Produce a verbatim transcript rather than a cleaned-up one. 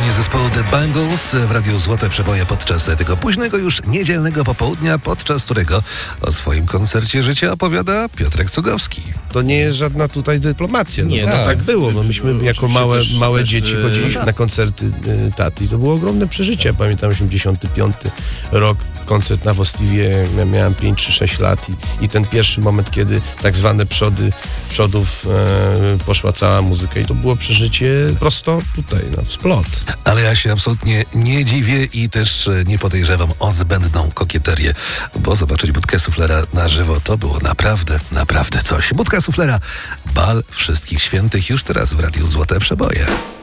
wykonanie zespołu The Bangles w Radiu Złote Przeboje podczas tego późnego już niedzielnego popołudnia, podczas którego o swoim koncercie życia opowiada Piotrek Cugowski. To nie jest żadna tutaj dyplomacja. No, Nie, no, tak. tak było. No, myśmy Oczywiście jako małe, też- małe też, dzieci e, chodziliśmy na koncerty y, taty i to było ogromne przeżycie. Pamiętam osiemdziesiąty piąty rok, koncert na Wosliwie, ja miałem pięć czy sześć lat i, i ten pierwszy moment, kiedy tak zwane przody, przodów e, poszła cała muzyka i to było przeżycie prosto tutaj, no, w splot. Ale ja się absolutnie nie dziwię i też e, nie podejrzewam o zbędną kokieterię, bo zobaczyć Budkę Suflera na żywo to było naprawdę, naprawdę coś. Budka Suflera, bal wszystkich świętych już teraz w Radiu Złote Przeboje.